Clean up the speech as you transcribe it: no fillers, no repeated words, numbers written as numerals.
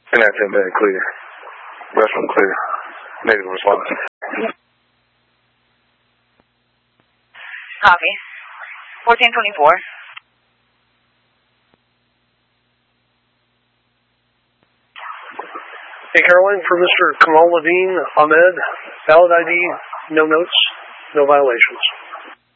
And that's in bed, clear. Rest room clear. Negative response. Copy. 1424. Hey, Caroline, for Mr. Kamal Levine Ahmed, valid ID, no notes, no violations.